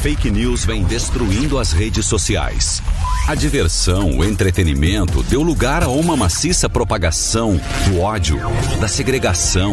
fake news vem destruindo as redes sociais. A diversão, o entretenimento deu lugar a uma maciça propagação do ódio, da segregação,